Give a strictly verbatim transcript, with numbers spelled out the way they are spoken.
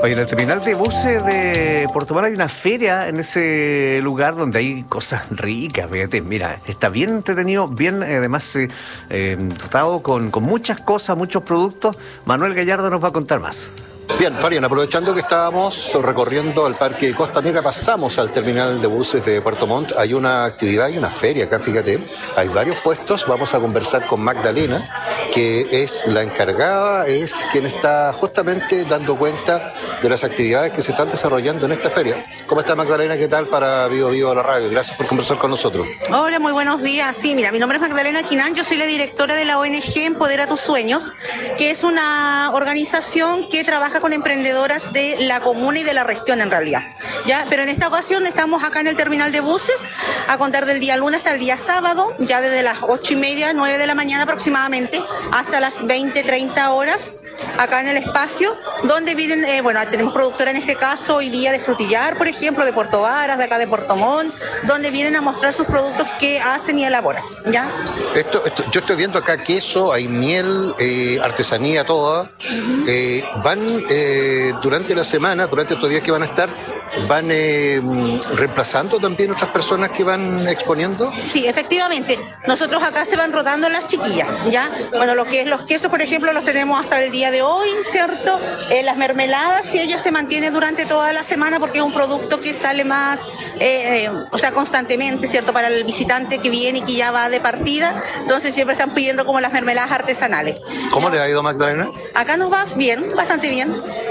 Oye, en el terminal de buses de Puerto Montt hay una feria en ese lugar donde hay cosas ricas, fíjate, mira, está bien entretenido, bien eh, además eh, eh, dotado con, con muchas cosas, muchos productos. Manuel Gallardo nos va a contar más. Bien, Fabián, aprovechando que estábamos recorriendo el Parque Costa Negra, pasamos al terminal de buses de Puerto Montt. Hay una actividad y una feria acá, fíjate. Hay varios puestos. Vamos a conversar con Magdalena, que es la encargada, es quien está justamente dando cuenta de las actividades que se están desarrollando en esta feria. ¿Cómo está, Magdalena? ¿Qué tal para Vivo Vivo la Radio? Gracias por conversar con nosotros. Hola, muy buenos días. Sí, mira, mi nombre es Magdalena Quinán, yo soy la directora de la O N G Empodera tus Sueños, que es una organización que trabaja con emprendedoras de la comuna y de la región en realidad. Ya, pero en esta ocasión estamos acá en el terminal de buses a contar del día lunes hasta el día sábado, ya desde las ocho y media, nueve de la mañana aproximadamente, hasta las veinte, treinta horas. Acá en el espacio, donde vienen, eh, bueno, tenemos productora en este caso hoy día de Frutillar, por ejemplo, de Puerto Varas, de acá de Puerto Montt, donde vienen a mostrar sus productos que hacen y elaboran, ¿ya? Esto, esto, yo estoy viendo acá queso, hay miel, eh, artesanía toda. Uh-huh. eh, van eh, durante la semana, durante estos días que van a estar, van eh, reemplazando también otras personas que van exponiendo. Sí, efectivamente. Nosotros acá se van rotando las chiquillas, ¿ya? Bueno, lo que es los quesos, por ejemplo, los tenemos hasta el día de hoy, ¿cierto? Eh, las mermeladas, sí, ella se mantiene durante toda la semana porque es un producto que sale más, eh, eh, o sea, constantemente, ¿cierto? Para el visitante que viene y que ya va de partida, entonces siempre están pidiendo como las mermeladas artesanales. ¿Cómo le ha ido, Magdalena? Acá nos va bien, bastante bien.